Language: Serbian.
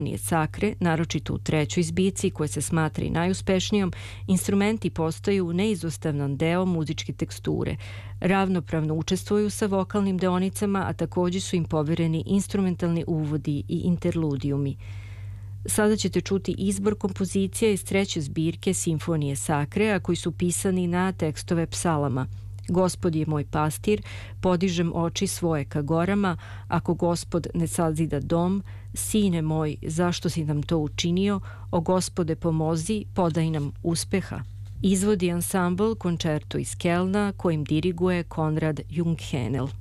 Sakre, naročito u trećoj zbirci koja se smatra i najuspešnijom, instrumenti postaju neizostavan deo muzičke teksture. Ravnopravno učestvuju sa vokalnim deonicama, a također su im povereni instrumentalni uvodi i interludijumi. Sada ćete čuti izbor kompozicija iz treće zbirke Simfonije Sakre, a koji su pisani na tekstove psalama. Gospod je moj pastir, podižem oči svoje ka gorama, ako Gospod ne sazida dom, sine moj, zašto si nam to učinio, o Gospode pomozi, podaj nam uspeha. Izvodi ansambl Koncerto iz Kelna, kojim diriguje Konrad Junghenel.